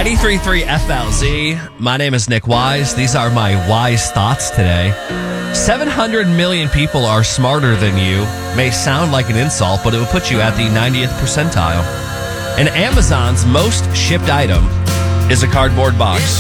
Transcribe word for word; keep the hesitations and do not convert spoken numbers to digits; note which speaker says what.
Speaker 1: ninety-three point three F L Z. My name is Nick Wise. These are my wise thoughts today. seven hundred million people are smarter than you. May sound like an insult, but it will put you at the ninetieth percentile. And Amazon's most shipped item is a cardboard box.